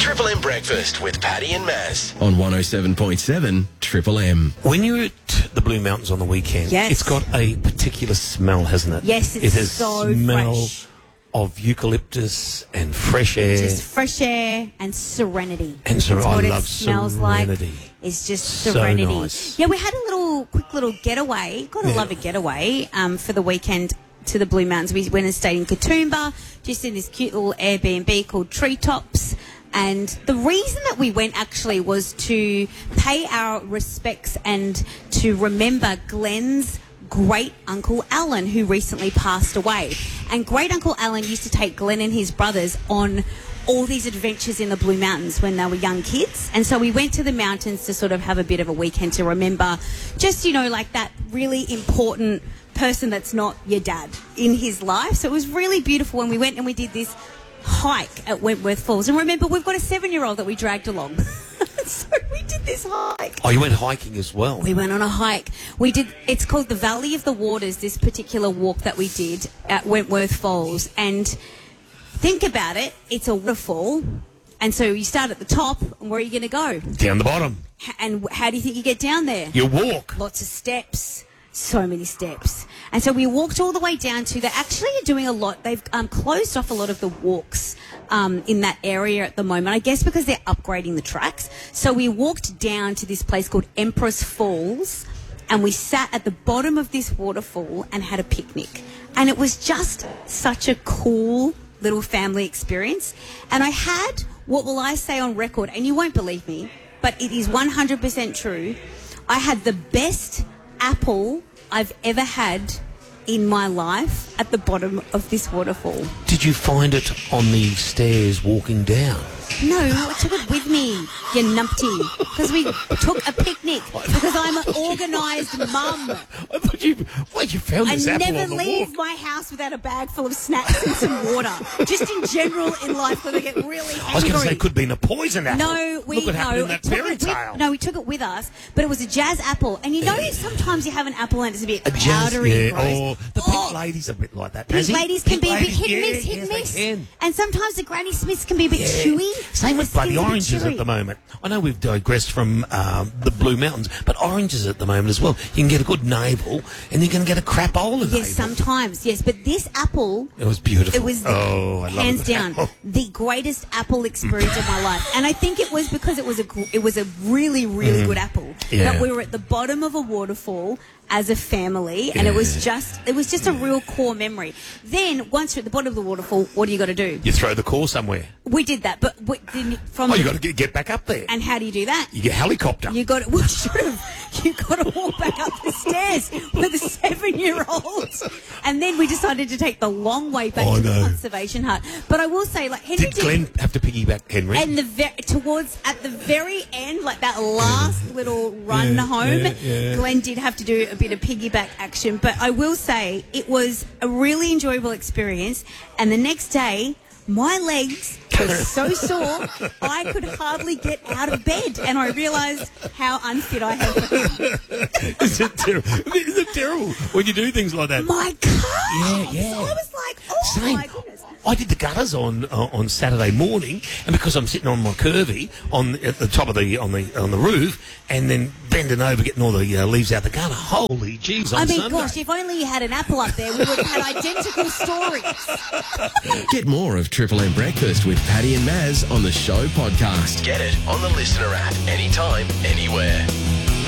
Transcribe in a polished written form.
Triple M Breakfast with Paddy and Maz on 107.7 Triple M. When you're at the Blue Mountains on the weekend, Yes. it's got a particular smell, hasn't it? Yes, it's it has so smell fresh. of eucalyptus and fresh air. Just fresh air and serenity. And That's what I it love smells serenity. like. It's just So serenity. nice. Yeah, we had a quick little getaway. Gotta love a getaway for the weekend to the Blue Mountains. We went and stayed in Katoomba, just in this cute little Airbnb called Treetops. And the reason that we went actually was to pay our respects and to remember Glenn's great uncle Alan, who recently passed away. And great uncle Alan used to take Glenn and his brothers on all these adventures in the Blue Mountains when they were young kids. And so we went to the mountains to sort of have a bit of a weekend to remember just, like that really important person that's not your dad in his life. So it was really beautiful when we went and we did this hike at Wentworth Falls. And remember, we've got a 7-year-old that we dragged along. So we did this hike. Oh, you went hiking as well? We went on a hike. It's called the Valley of the Waters, this particular walk that we did at Wentworth Falls. And think about it, it's a waterfall. And so you start at the top, and where are you going to go? Down the bottom. And how do you think you get down there? You walk. Lots of steps. So many steps. And so we walked all the way down to, they actually are doing a lot. They've closed off a lot of the walks in that area at the moment, I guess because they're upgrading the tracks. So we walked down to this place called Empress Falls, and we sat at the bottom of this waterfall and had a picnic. And it was just such a cool little family experience. And I had, what will I say on record, and you won't believe me, but it is 100% true, I had the best apple I've ever had in my life at the bottom of this waterfall. Did you find it on the stairs walking down? No, I took it with me, you numpty, because we took a picnic, because I'm an organised mum. I thought you found this apple never on the leave walk? my house without a bag full of snacks and some water. Just in general in life when I get really hungry. I was going to say it could have been a poison apple. No, Look what happened in that fairy tale. No, we took it with us, but it was a jazz apple. And sometimes you have an apple and it's a bit Jazz, powdery yeah. and gross. The pink lady's a bit like that. Pink Mazzy? ladies can Pink be a bit ladies, hit and miss. they can. And sometimes the Granny Smiths can be a bit chewy. Same with The bloody skin's a bit oranges chewy. at the moment. I know we've digressed from the Blue Mountains, but oranges at the moment as well. You can get a good navel, and you can get a crapola navel. Yes, sometimes, yes. But this apple, It was beautiful. it was I love hands it. down the greatest apple experience of my life. And I think it was because it was a really, really good apple. Yeah. But we were at the bottom of a waterfall as a family, and it was just a real core memory. Then once you're at the bottom of the waterfall, what do you got to do? You throw the core somewhere. We did that, but You got to get back up there. And how do you do that? You get a helicopter. You got to walk back up the stairs with a 7-year-old. And then we decided to take the long way back to the conservation hut. But I will say, like, Henry Did Glenn have to piggyback Henry? and at the very end, like that last little run home, Glenn did have to do a bit of piggyback action. But I will say it was a really enjoyable experience. And the next day, my legs were so sore, I could hardly get out of bed. And I realised how unfit I am for him. Isn't it terrible when you do things like that? My calves! Yeah. I was like, oh Same. my goodness. I did the gutters on Saturday morning, and because I'm sitting on my curvy at the top of on the roof, and then bending over getting all the leaves out the gutter. Holy jeez! On Sunday. Gosh, if only you had an apple up there, we would have had identical stories. Get more of Triple M Breakfast with Paddy and Maz on the show podcast. Get it on the Listener app anytime, anywhere.